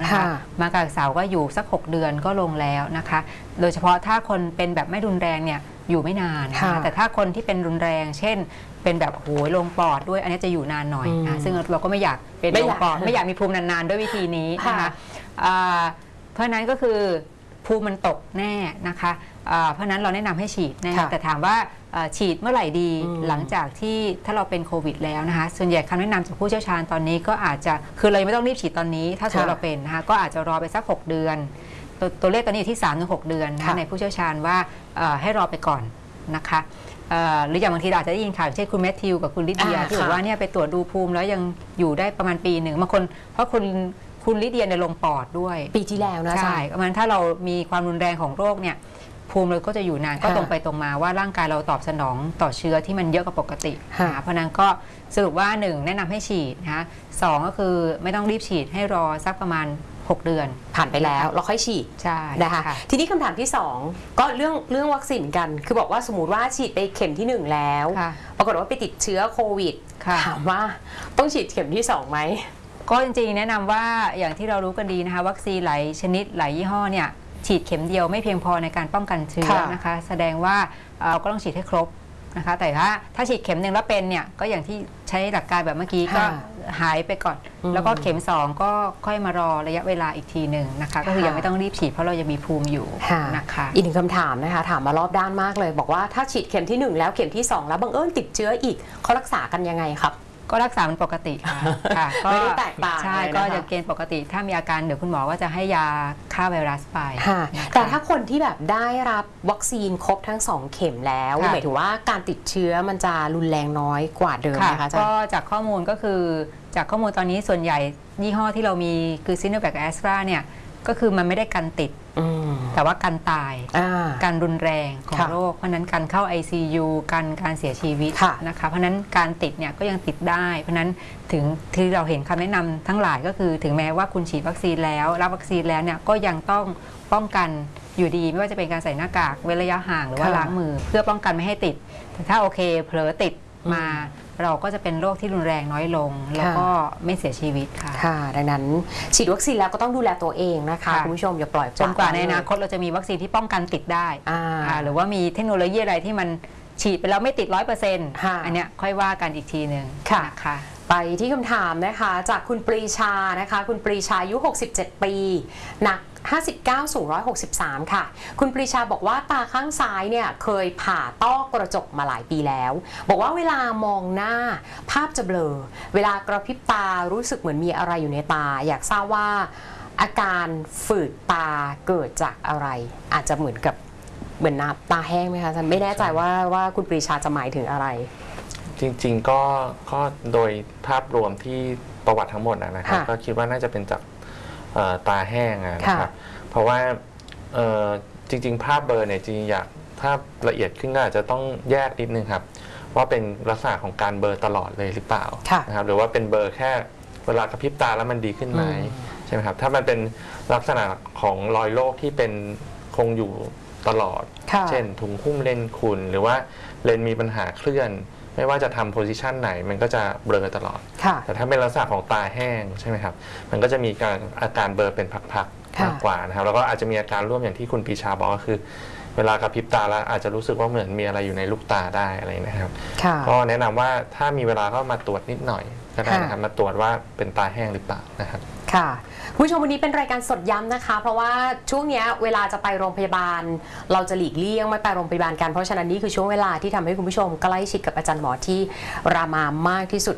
นะคะมากับเสาก็อยู่สัก6 เดือนก็ลงแล้วนะคะโดยเฉพาะถ้าคนเป็นแบบไม่รุนแรงเนี่ยอยู่ไม่นานนะคะแต่ถ้าคนที่เป็นรุนแรงเช่นเป็นแบบโหยลงปอดด้วยอันนี้จะอยู่นานหน่อยนะซึ่งเราก็ไม่อยากเป็นลงปอดไม่อยากมีภูมินานๆด้วยวิธีนี้นะคะเพราะนั้นก็คือภูมิมันตกแน่นะคะเพราะนั้นเราแนะนำให้ฉีดแน่แต่ถามว่าฉีดเมื่อไหร่ดีหลังจากที่ถ้าเราเป็นโควิดแล้วนะคะส่วนใหญ่คำแนะนำจากผู้เชี่ยวชาญตอนนี้ก็อาจจะคือเราไม่ต้องรีบฉีดตอนนี้ถ้าสมมติเราเป็นนะคะก็อาจจะรอไปสัก6 เดือนตัวเลขตอนนี้อยู่ที่3-6 เดือนนะคะในผู้เชี่ยวชาญว่าให้รอไปก่อนนะคะหรืออย่างบางทีเราอาจจะได้ยินข่าวเช่นคุณแมทธิวกับคุณลิเดียที่บอกว่าเนี่ยไปตรวจดูภูมิแล้วยังอยู่ได้ประมาณปีหนึ่งบางคนเพราะคุณลิเดียลงปอดด้วยปีที่แล้วนะใช่เพราะฉะนั้นถ้าเรามีความรุนแรงของโรคเนี่ยภูมิเราก็จะอยู่นานก็ตรงไปตรงมาว่าร่างกายเราตอบสนองต่อเชื้อที่มันเยอะกว่าปกติเพราะนั้นก็สรุปว่า1แนะนำให้ฉีดนะคะ2ก็คือไม่ต้องรีบฉีดให้รอสักประมาณ6 เดือนผ่านไปแล้วเราค่อยฉีดใช่นะคะทีนี้คำถามที่2ก็เรื่องวัคซีนกันคือบอกว่าสมมติว่าฉีดไปเข็มที่1แล้วปรากฏว่าไปติดเชื้อโควิดถามว่าต้องฉีดเข็มที่2ไหมก็จริงๆแนะนำว่าอย่างที่เรารู้กันดีนะคะวัคซีนหลายชนิดหลายยี่ห้อเนี่ยฉีดเข็มเดียวไม่เพียงพอในการป้องกันเชื้อนะคะแสดงว่าก็ต้องฉีดให้ครบนะคะแต่ถ้าฉีดเข็ม1แล้วเป็นเนี่ยก็อย่างที่ใช้หลักการแบบเมื่อกี้ก็หายไปก่อนแล้วก็เข็ม2ก็ค่อยมารอระยะเวลาอีกทีหนึ่งนะคะก็คือยังไม่ต้องรีบฉีดเพราะเรายังมีภูมิอยู่นะคะอีกหนึ่งคำถามนะคะถามมารอบด้านมากเลยบอกว่าถ้าฉีดเข็มที่1แล้วเข็มที่2แล้วบังเอิญติดเชื้ออีกเขารักษากันยังไงครับก็รักษาเป็นปกติค่ะไม่ได้แตกต่างใช่ก็จะเกณฑ์ปกติถ้ามีอาการเดี๋ยวคุณหมอก็จะให้ยาฆ่าไวรัสไปแต่ถ้าคนที่แบบได้รับวัคซีนครบทั้ง2 เข็มแล้วหมายถึงว่าการติดเชื้อมันจะรุนแรงน้อยกว่าเดิมนะคะก็จากข้อมูลก็คือจากข้อมูลตอนนี้ส่วนใหญ่ยี่ห้อที่เรามีคือซิโนแวคกับแอสตราเนี่ยก็คือมันไม่ได้กันติดแต่ว่ากันตายการรุนแรงของโรคเพราะนั้นการเข้า ICU การเสียชีวิตนะคะเพราะนั้นการติดเนี่ยก็ยังติดได้เพราะนั้นถึงที่เราเห็นคำแนะนำทั้งหลายก็คือถึงแม้ว่าคุณฉีดวัคซีนแล้วรับวัคซีนแล้วเนี่ยก็ยังต้องป้องกันอยู่ดีไม่ว่าจะเป็นการใส่หน้ากากเว้นระยะห่างหรือว่าล้างมือเพื่อป้องกันไม่ให้ติดแต่ถ้าโอเคเผลอติดมาเราก็จะเป็นโรคที่รุนแรงน้อยลงแล้วก็ไม่เสียชีวิตค่ะดังนั้นฉีดวัคซีนแล้วก็ต้องดูแลตัวเองนะคะคุณผู้ชมอย่าปล่อยจนกว่าในอนาคตเราจะมีวัคซีนที่ป้องกันติดได้หรือว่ามีเทคโนโลยีอะไรที่มันฉีดไปแล้วไม่ติด 100%อันเนี้ยค่อยว่ากันอีกทีหนึ่งนะคะไปที่คำถามนะคะจากคุณปรีชานะคะคุณปรีชาอายุ67 ปีหนัก59สูง163ค่ะคุณปรีชาบอกว่าตาข้างซ้ายเนี่ยเคยผ่าต้อกระจกมาหลายปีแล้วบอกว่าเวลามองหน้าภาพจะเบลอเวลากระพริบตารู้สึกเหมือนมีอะไรอยู่ในตาอยากทราบว่าอาการฝืดตาเกิดจากอะไรอาจจะเหมือนน้ำตาแห้งไหมคะฉันไม่แน่ใจว่าคุณปรีชาจะหมายถึงอะไรจริงๆก็โดยภาพรวมที่ประวัติทั้งหมดนะครับก็คิดว่าน่าจะเป็นจากตาแห้งนะครับเพราะว่าจริงๆภาพเบลอเนี่ยจริงๆอยากภาพละเอียดขึ้นก็อาจจะต้องแยกนิดนึงครับว่าเป็นลักษณะของการเบลอตลอดเลยหรือเปล่านะครับหรือว่าเป็นเบลอแค่เวลากระพริบตาแล้วมันดีขึ้นไหมใช่ไหมครับถ้ามันเป็นลักษณะของรอยโรคที่เป็นคงอยู่ตลอดเช่นถุงหุ้มเลนส์ขุ่นหรือว่าเลนส์มีปัญหาเคลื่อนไม่ว่าจะทำโพซิชันไหนมันก็จะเบลอตลอดแต่ถ้าเป็นลักษณะของตาแห้งใช่ไหมครับมันก็จะมีอาการเบลอเป็นพักๆมากกว่านะครับแล้วก็อาจจะมีอาการร่วมอย่างที่คุณปีชาบอกก็คือเวลากระพริบตาแล้วอาจจะรู้สึกว่าเหมือนมีอะไรอยู่ในลูกตาได้อะไรนะครับก็แนะนำว่าถ้ามีเวลาก็มาตรวจนิดหน่อยก็ได้นะครับมาตรวจว่าเป็นตาแห้งหรือเปล่านะครับค่ะผู้ชมวันนี้เป็นรายการสดย้ำนะคะเพราะว่าช่วงนี้เวลาจะไปโรงพยาบาลเราจะหลีกเลี่ยงไม่ไปโรงพยาบาลกันเพราะฉะนั้นนี่คือช่วงเวลาที่ทำให้คุณผู้ชมใกล้ชิดกับอาจารย์หมอที่รามามากที่สุด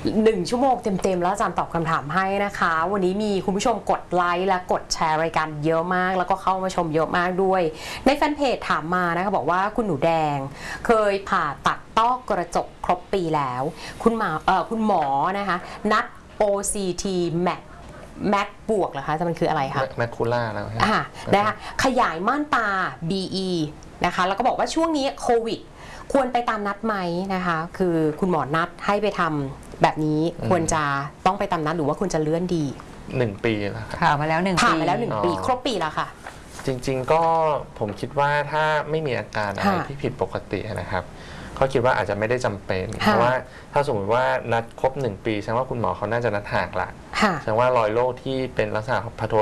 1 ชั่วโมงเต็มๆแล้วอาจารย์ตอบคำถามให้นะคะวันนี้มีคุณผู้ชมกดไลค์และกดแชร์รายการเยอะมากแล้วก็เข้ามาชมเยอะมากด้วยในแฟนเพจถามมานะคะบอกว่าคุณหนูแดงเคยผ่าตัดต้อกระจกครบปีแล้วคุณหมอนะคะนัด OCTแม็กบวกเหรอคะจะมันคืออะไรคะแมคคูล่าแล้วนะคะขยายม่านตา BE นะคะแล้วก็บอกว่าช่วงนี้โควิดควรไปตามนัดไหมนะคะคือคุณหมอนัดให้ไปทำแบบนี้ควรจะต้องไปตามนัดหรือว่าควรจะเลื่อนดี 1 ปีแล้วผ่านมาแล้ว 1 ปีครบปีแล้วค่ะจริงๆก็ผมคิดว่าถ้าไม่มีอาการอะไรที่ผิดปกตินะครับก็คิดว่าอาจจะไม่ได้จำเป็นเพราะว่าถ้าสมมติว่านัดครบ1 ปีแสดงว่าคุณหมอเขาน่าจะนัดห่างละแสดงว่ารอยโรคที่เป็นลักษณะพาโธ